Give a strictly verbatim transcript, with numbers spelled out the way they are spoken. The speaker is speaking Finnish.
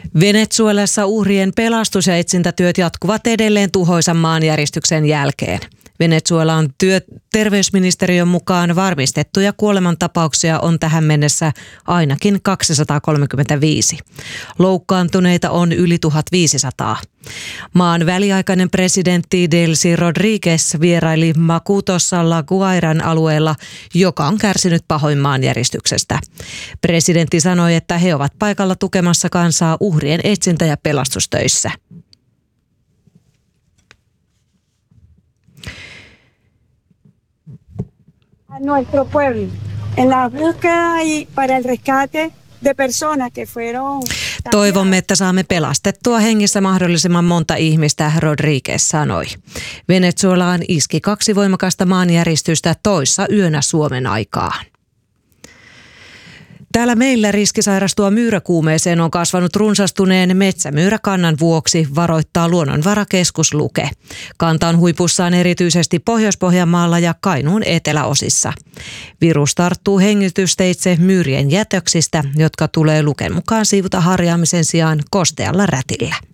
Venezuelassa uhrien pelastus- ja etsintätyöt jatkuvat edelleen tuhoisan maanjäristyksen jälkeen. Venezuelan työ- terveysministeriön mukaan varmistettuja kuolemantapauksia on tähän mennessä ainakin kaksisataakolmekymmentäviisi. Loukkaantuneita on yli tuhatviisisataa. Maan väliaikainen presidentti Delcy Rodriguez vieraili Macutossa La Guairan alueella, joka on kärsinyt pahoin maanjäristyksestä. Presidentti sanoi, että he ovat paikalla tukemassa kansaa uhrien etsintä- ja pelastustöissä. Nuestro pueblo en la búsqueda y para el rescate de personas que fueron. Toivomme, että saamme pelastettua hengissä mahdollisimman monta ihmistä, Rodriguez sanoi. Venezuelaan iski kaksi voimakasta maanjäristystä toissa yönä Suomen aikaan. Täällä meillä riski sairastua myyräkuumeeseen on kasvanut runsastuneen metsämyyräkannan vuoksi, varoittaa Luonnonvarakeskus Luke. Kanta on huipussaan erityisesti Pohjois-Pohjanmaalla ja Kainuun eteläosissa. Virus tarttuu hengitysteitse myyrien jätöksistä, jotka tulee Luken mukaan siivuta harjaamisen sijaan kostealla rätillä.